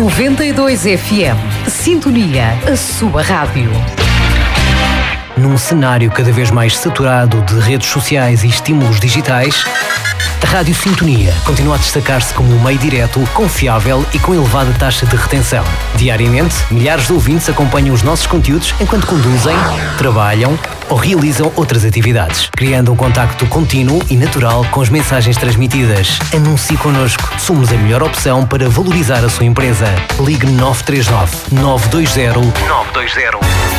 92 FM. Sintonia, a sua rádio. Num cenário cada vez mais saturado de redes sociais e estímulos digitais, a Rádio Sintonia continua a destacar-se como um meio direto, confiável e com elevada taxa de retenção. Diariamente, milhares de ouvintes acompanham os nossos conteúdos enquanto conduzem, trabalham ou realizam outras atividades, criando um contacto contínuo e natural com as mensagens transmitidas. Anuncie connosco. Somos a melhor opção para valorizar a sua empresa. Ligue 939 920 920.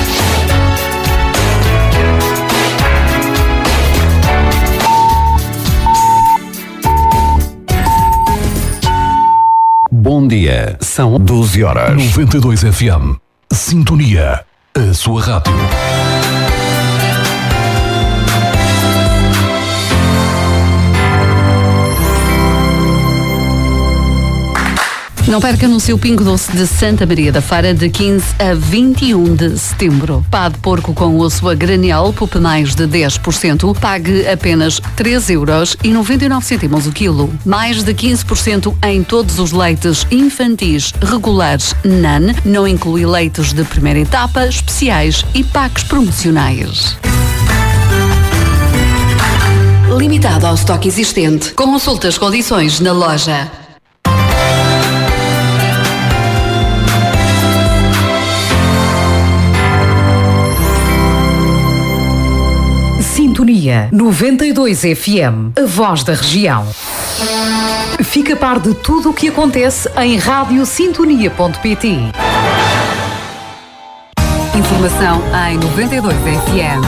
Bom dia, são 12 horas. 92 FM. Sintonia, a sua rádio. Não perca no seu Pingo Doce de Santa Maria da Feira de 15 a 21 de setembro. Pá de porco com osso a granel, poupe mais de 10%, pague apenas 3,99€ o quilo. Mais de 15% em todos os leites infantis regulares NAN, não inclui leites de primeira etapa, especiais e packs promocionais. Limitado ao estoque existente. Consulte as condições na loja. Sintonia 92 FM, a voz da região. Fica a par de tudo o que acontece em radiosintonia.pt. Informação em 92 FM.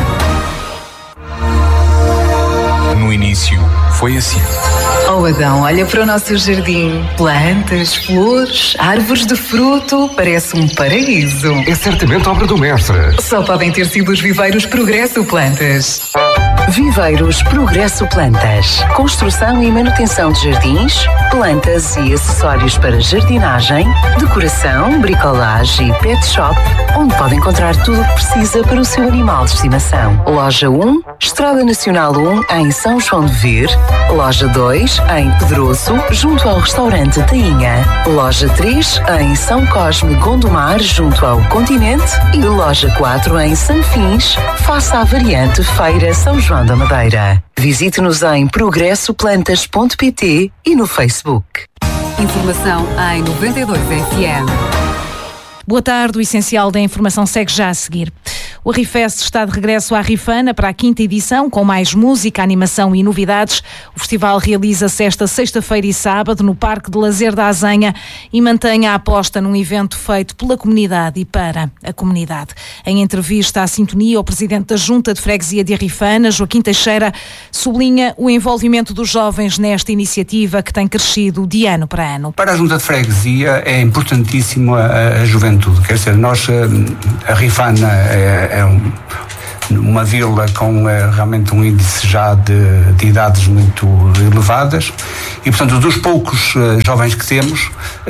No início, foi assim. Oh Adão, olha para o nosso jardim. Plantas, flores, árvores de fruto. Parece um paraíso. É certamente obra do mestre. Só podem ter sido os viveiros Progresso Plantas. Viveiros Progresso Plantas. Construção e manutenção de jardins, plantas e acessórios para jardinagem, decoração, bricolagem e pet shop, onde pode encontrar tudo o que precisa para o seu animal de estimação. Loja 1, Estrada Nacional 1, em São João de Vir. Loja 2, em Pedroso, junto ao restaurante Tainha. Loja 3, em São Cosme Gondomar, junto ao Continente. E loja 4, em Sanfins, face à variante Feira São João da Madeira. Visite-nos em progressoplantas.pt e no Facebook. Informação em 92 FM. Boa tarde, o essencial da informação segue já a seguir. O Arrifest está de regresso à Rifana para a 5ª edição, com mais música, animação e novidades. O festival realiza-se esta sexta-feira e sábado no Parque de Lazer da Azenha e mantém a aposta num evento feito pela comunidade e para a comunidade. Em entrevista à Sintonia, o presidente da Junta de Freguesia de Arrifana, Joaquim Teixeira, sublinha o envolvimento dos jovens nesta iniciativa que tem crescido de ano para ano. Para a Junta de Freguesia é importantíssimo a juventude. Quer dizer, nós, a Rifana é uma vila com realmente um índice já de idades muito elevadas e, portanto, dos poucos jovens que temos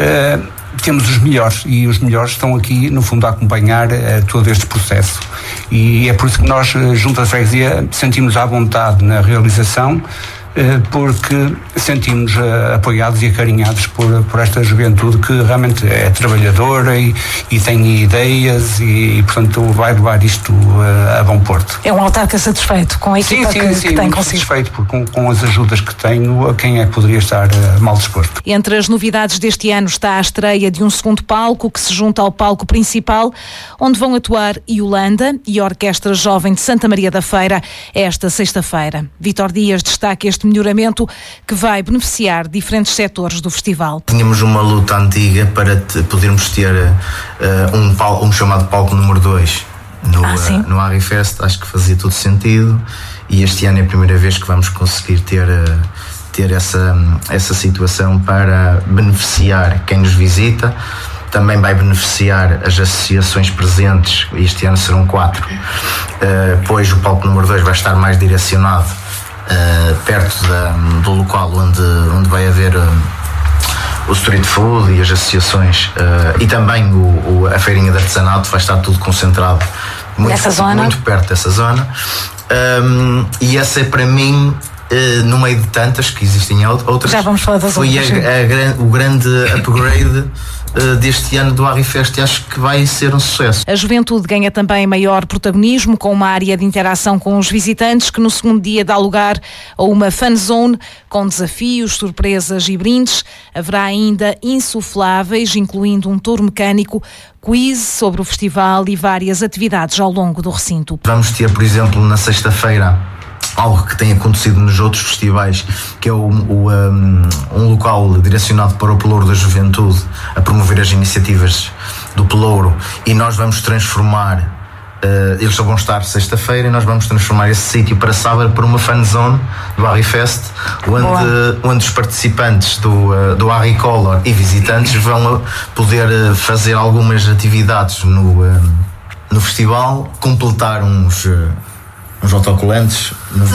os melhores, e os melhores estão aqui, no fundo, a acompanhar todo este processo. E é por isso que nós, junto à freguesia, sentimos à vontade na realização, porque sentimos apoiados e acarinhados por esta juventude que realmente é trabalhadora e tem ideias e, portanto, vai levar isto a bom porto. É um autarca satisfeito com a equipa que tem consigo? Satisfeito com as ajudas que tenho, a quem é que poderia estar mal disposto. Entre as novidades deste ano está a estreia de um segundo palco que se junta ao palco principal, onde vão atuar Yolanda e a Orquestra Jovem de Santa Maria da Feira esta sexta-feira. Vítor Dias destaca este melhoramento que vai beneficiar diferentes setores do festival. Tínhamos uma luta antiga para podermos ter um chamado palco número 2 no Arrifest. Acho que fazia todo sentido e este ano é a primeira vez que vamos conseguir ter essa situação para beneficiar quem nos visita. Também vai beneficiar as associações presentes, este ano serão 4. Pois o palco número 2 vai estar mais direcionado perto do local onde vai haver o street food e as associações, e também a feirinha de artesanato, vai estar tudo concentrado muito perto dessa zona. E essa é para mim no meio de tantas que existem outras. Já vamos falar das outras. Foi o grande upgrade deste ano do Arrifest, e acho que vai ser um sucesso. A juventude ganha também maior protagonismo, com uma área de interação com os visitantes, que no segundo dia dá lugar a uma fan zone com desafios, surpresas e brindes. Haverá ainda insufláveis, incluindo um touro mecânico, quiz sobre o festival e várias atividades ao longo do recinto. Vamos ter, por exemplo, na sexta-feira, algo que tem acontecido nos outros festivais, que é um local direcionado para o Pelouro da Juventude, a promover as iniciativas do Pelouro, e nós vamos transformar, eles só vão estar sexta-feira, e nós vamos transformar esse sítio para sábado para uma fan zone do Arrifest, onde os participantes do Arricolor e visitantes vão poder fazer algumas atividades no festival, completar uns autocolantes,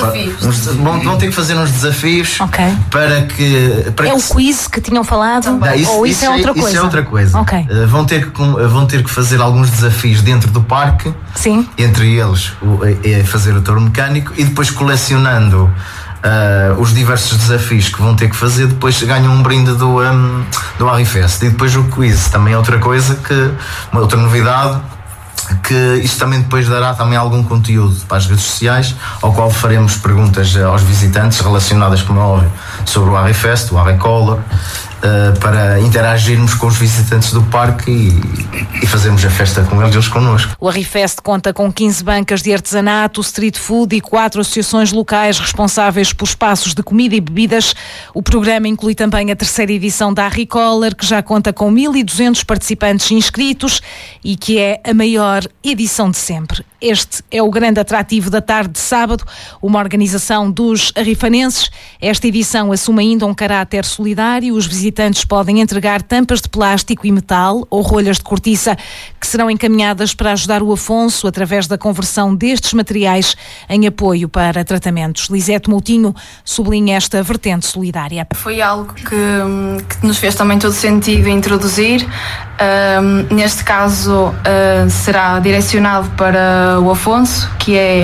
vão ter que fazer uns desafios para que o quiz que tinham falado? Ou isso é outra coisa? Isso é outra coisa. Vão ter que fazer alguns desafios dentro do parque. Sim. Entre eles fazer o touro mecânico, e depois, colecionando os diversos desafios que vão ter que fazer, depois ganham um brinde do Arrifest. E depois o quiz também é outra coisa, uma outra novidade, que isto também depois dará também algum conteúdo para as redes sociais, ao qual faremos perguntas aos visitantes relacionadas, como é óbvio, sobre o Arrifest, o Arricolor, para interagirmos com os visitantes do parque e fazermos a festa com eles connosco. O Arrifest conta com 15 bancas de artesanato, street food e 4 associações locais responsáveis por espaços de comida e bebidas. O programa inclui também a 3ª edição da Arricolor, que já conta com 1.200 participantes inscritos e que é a maior edição de sempre. Este é o grande atrativo da tarde de sábado, uma organização dos arrifanenses. Esta edição assume ainda um caráter solidário. Os visitantes podem entregar tampas de plástico e metal ou rolhas de cortiça, que serão encaminhadas para ajudar o Afonso através da conversão destes materiais em apoio para tratamentos. Lisete Moutinho sublinha esta vertente solidária. Foi algo que nos fez também todo sentido introduzir. Neste caso será direcionado para o Afonso, que é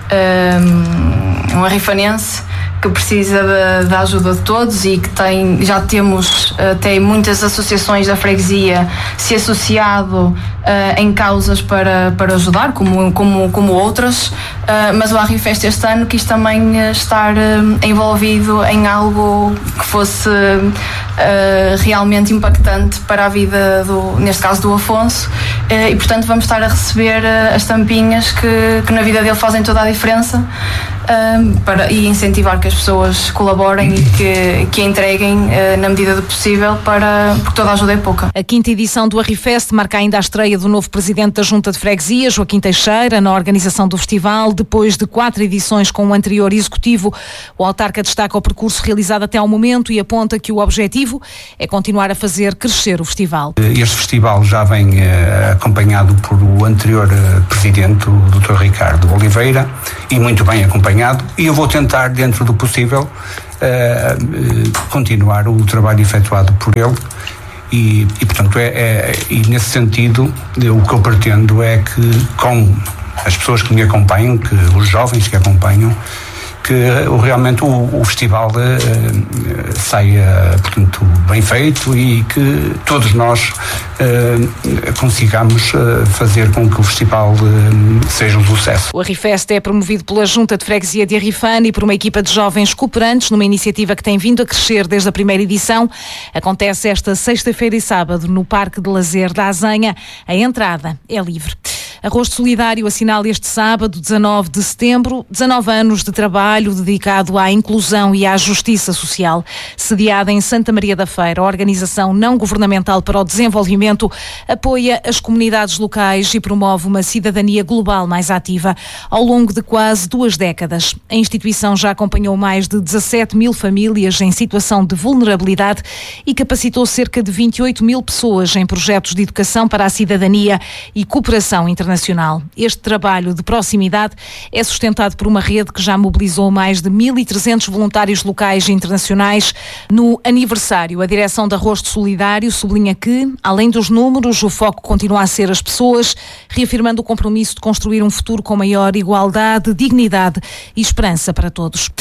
um arrifanense que precisa da ajuda de todos e que já temos até muitas associações da freguesia se associado em causas para ajudar, como outras, mas o Arrifest este ano quis também estar envolvido em algo que fosse realmente impactante para a vida, neste caso do Afonso, e portanto vamos estar a receber as tampinhas que na vida dele fazem toda a diferença, e incentivar que as pessoas colaborem e que entreguem na medida do possível, porque toda a ajuda é pouca. A 5ª edição do Arrifest marca ainda a estreia do novo presidente da Junta de Freguesia, Joaquim Teixeira, na organização do festival. Depois de 4 edições com o anterior executivo, o autarca destaca o percurso realizado até ao momento e aponta que o objetivo é continuar a fazer crescer o festival. Este festival já vem acompanhado por o anterior presidente, o Dr. Ricardo Oliveira, e muito bem acompanhado, e eu vou tentar, dentro do possível, continuar o trabalho efetuado por ele. E portanto, e nesse sentido, o que eu pretendo é que, com as pessoas que me acompanham, os jovens que acompanham, que realmente o festival saia, portanto, bem feito, e que todos nós consigamos fazer com que o festival seja um sucesso. O Arrifest é promovido pela Junta de Freguesia de Arrifane e por uma equipa de jovens cooperantes, numa iniciativa que tem vindo a crescer desde a primeira edição. Acontece esta sexta-feira e sábado no Parque de Lazer da Azenha. A entrada é livre. Arrosto Solidário assinala este sábado, 19 de setembro, 19 anos de trabalho dedicado à inclusão e à justiça social. Sediada em Santa Maria da Feira, a organização não governamental para o desenvolvimento apoia as comunidades locais e promove uma cidadania global mais ativa. Ao longo de quase 2 décadas, a instituição já acompanhou mais de 17 mil famílias em situação de vulnerabilidade e capacitou cerca de 28 mil pessoas em projetos de educação para a cidadania e cooperação internacional. Este trabalho de proximidade é sustentado por uma rede que já mobilizou mais de 1.300 voluntários locais e internacionais. No aniversário, a direção da Arrosto Solidário sublinha que, além dos números, o foco continua a ser as pessoas, reafirmando o compromisso de construir um futuro com maior igualdade, dignidade e esperança para todos.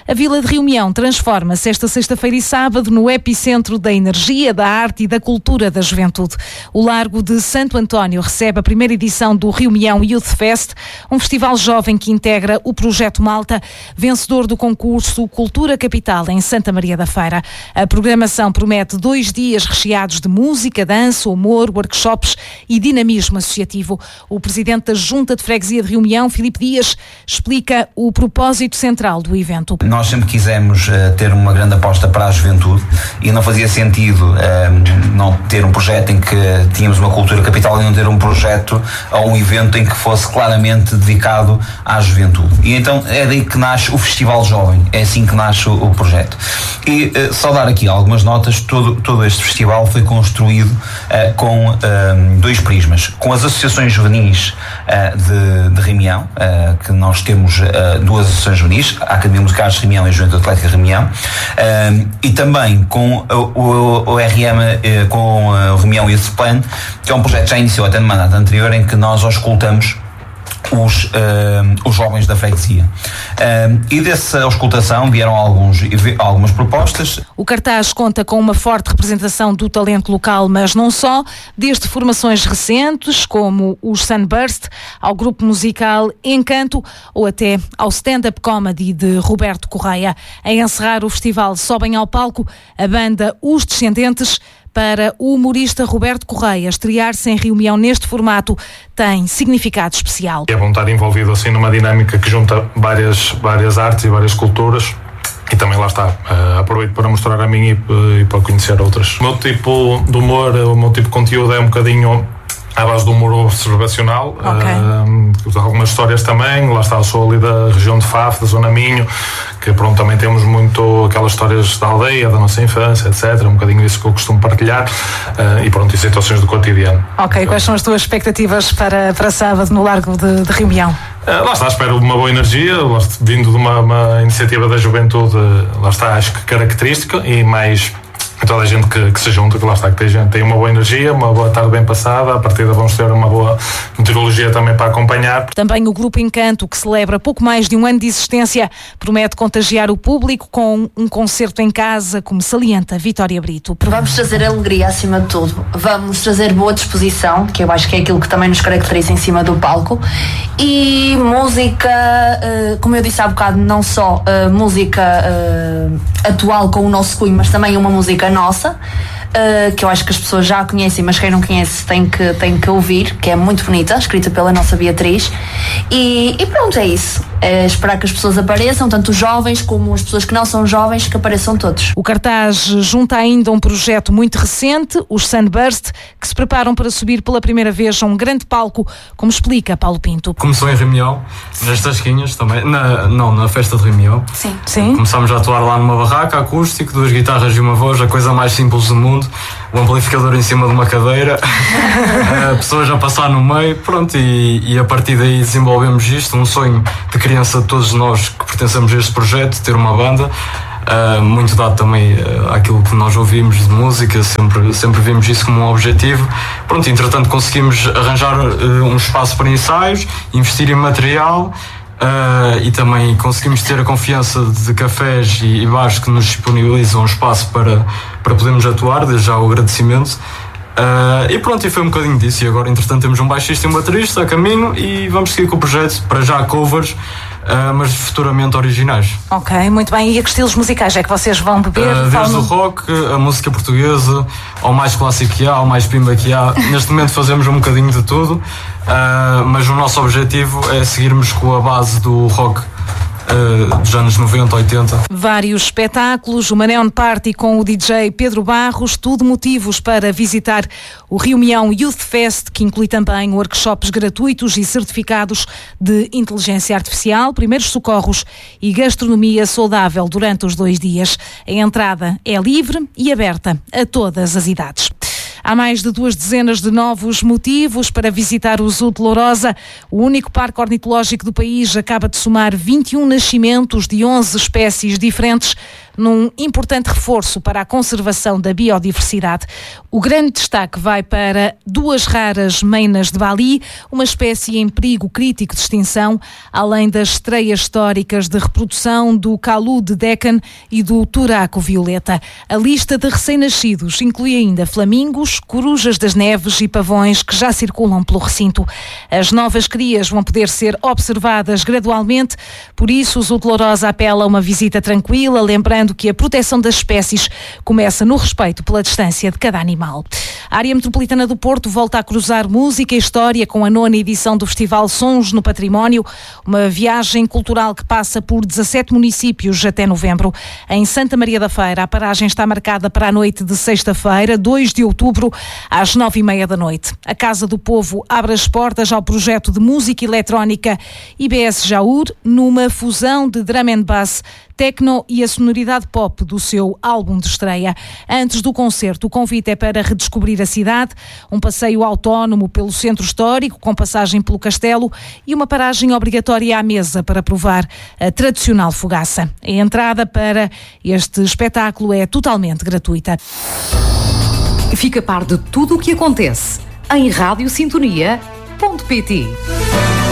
A Vila de Reunião transforma-se esta sexta-feira e sábado no epicentro da energia, da arte e da cultura da juventude. O Largo de Santo António recebe a primeira edição do Reunião Youth Fest, um festival jovem que integra o Projeto Malta, vencedor do concurso Cultura Capital em Santa Maria da Feira. A programação promete 2 dias recheados de música, dança, humor, workshops e dinamismo associativo. O presidente da Junta de Freguesia de Reunião, Filipe Dias, explica o propósito central do evento. Nós sempre quisemos ter uma grande aposta para a juventude e não fazia sentido não ter um projeto em que tínhamos uma cultura capital e não ter um projeto ou um evento em que fosse claramente dedicado à juventude. E então é daí que nasce o Festival Jovem, é assim que nasce o projeto. E só dar aqui algumas notas, todo este festival foi construído com 2 prismas, com as associações juvenis de Reunião, que nós temos 2 associações juvenis, a Academia Musical de Reunião e a Juventude Atlética de Reunião, e também com o RM, com o Reunião Youth Plan, que é um projeto que já iniciou até no mandato anterior, em que nós auscultamos os jovens da freguesia. E dessa auscultação vieram algumas propostas. O cartaz conta com uma forte representação do talento local, mas não só, desde formações recentes, como os Sunburst, ao grupo musical Encanto ou até ao stand-up comedy de Roberto Correia. A encerrar o festival sobem ao palco a banda Os Descendentes. Para o humorista Roberto Correia, estrear-se em Reunião neste formato tem significado especial. É bom estar envolvido assim numa dinâmica que junta várias artes e várias culturas. E também lá está, aproveito para mostrar a mim e para conhecer outras. O meu tipo de humor, o meu tipo de conteúdo é um bocadinho à base do humor observacional, algumas histórias também. Lá está, eu sou ali da região de Faf, da Zona Minho, que pronto, também temos muito aquelas histórias da aldeia, da nossa infância, etc. Um bocadinho isso que eu costumo partilhar, e pronto, e situações do cotidiano. Ok, quais são as tuas expectativas para sábado no Largo de Reunião? Lá está, espero uma boa energia, vindo de uma iniciativa da juventude, lá está, acho que característica, e mais toda a gente que se junta, que lá está, que tem uma boa energia, uma boa tarde bem passada, a partir da vamos ter uma boa meteorologia também para acompanhar. Também o Grupo Encanto, que celebra pouco mais de 1 ano de existência, promete contagiar o público com um concerto em casa, como salienta Vitória Brito. Vamos trazer alegria acima de tudo, vamos trazer boa disposição, que eu acho que é aquilo que também nos caracteriza em cima do palco, e música, como eu disse há bocado, não só música atual com o nosso cunho, mas também uma música nossa, que eu acho que as pessoas já conhecem, mas quem não conhece tem que ouvir, que é muito bonita, escrita pela nossa Beatriz, e pronto, é isso. É esperar que as pessoas apareçam, tanto os jovens como as pessoas que não são jovens, que apareçam todos. O cartaz junta ainda um projeto muito recente, os Sunburst, que se preparam para subir pela primeira vez a um grande palco, como explica Paulo Pinto. Começou em Reunião, nas Tasquinhas também, na festa de Reunião. Sim. Começámos a atuar lá numa barraca acústica, 2 guitarras e uma voz, a coisa mais simples do mundo, o amplificador em cima de uma cadeira, pessoas a passar no meio, pronto, e a partir daí desenvolvemos isto, um sonho de criança de todos nós que pertencemos a este projeto, ter uma banda, muito dado também àquilo que nós ouvimos de música, sempre vimos isso como um objetivo. Pronto, entretanto conseguimos arranjar um espaço para ensaios, investir em material, e também conseguimos ter a confiança de cafés e bares que nos disponibilizam um espaço para podermos atuar, desde já o agradecimento. E pronto, e foi um bocadinho disso. E agora, entretanto, temos um baixista e um baterista a caminho e vamos seguir com o projeto. Para já covers, mas futuramente originais. Ok, muito bem. E a que estilos musicais é que vocês vão beber? Desde o rock, a música portuguesa, ao mais clássico que há, ao mais pimba que há. Neste momento fazemos um bocadinho de tudo, mas o nosso objetivo é seguirmos com a base do rock dos anos 90, 80. Vários espetáculos, uma Neon Party com o DJ Pedro Barros, tudo motivos para visitar o Reunião Youth Fest, que inclui também workshops gratuitos e certificados de inteligência artificial, primeiros socorros e gastronomia saudável durante os 2 dias. A entrada é livre e aberta a todas as idades. Há mais de 2 dezenas de novos motivos para visitar o Zoo de Lourosa. O único parque ornitológico do país acaba de somar 21 nascimentos de 11 espécies diferentes, num importante reforço para a conservação da biodiversidade. O grande destaque vai para duas raras meinas de Bali, uma espécie em perigo crítico de extinção, além das estreias históricas de reprodução do calu de Deccan e do turaco violeta. A lista de recém-nascidos inclui ainda flamingos, corujas das neves e pavões que já circulam pelo recinto. As novas crias vão poder ser observadas gradualmente, por isso o Zoo de Lourosa apela a uma visita tranquila, lembrando que a proteção das espécies começa no respeito pela distância de cada animal. A área metropolitana do Porto volta a cruzar música e história com a 9ª edição do Festival Sons no Património, uma viagem cultural que passa por 17 municípios até novembro. Em Santa Maria da Feira, a paragem está marcada para a noite de sexta-feira, 2 de outubro, às 9h30 da noite. A Casa do Povo abre as portas ao projeto de música eletrónica IBS Jaur, numa fusão de drum and bass, techno e a sonoridade pop do seu álbum de estreia. Antes do concerto, o convite é para redescobrir a cidade, um passeio autónomo pelo centro histórico, com passagem pelo castelo e uma paragem obrigatória à mesa para provar a tradicional fogaça. A entrada para este espetáculo é totalmente gratuita. Fica a par de tudo o que acontece em radiosintonia.pt.